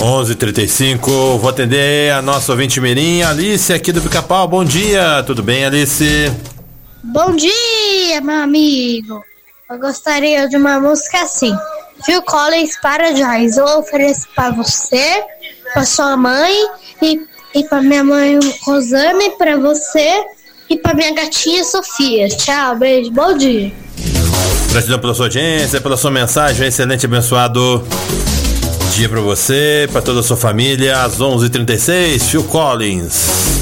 11h35, vou atender a nossa ouvinte mirim, Alice, aqui do Pica-Pau. Bom dia, tudo bem, Alice? Bom dia, meu amigo. Eu gostaria de uma música assim. Phil Collins, Paradise. Eu ofereço pra você, pra sua mãe e pra minha mãe Rosane, pra você e pra minha gatinha Sofia. Tchau, beijo, bom dia. Gratidão pela sua audiência, pela sua mensagem, excelente, abençoado dia pra você, pra toda a sua família. Às 11h36, Phil Collins.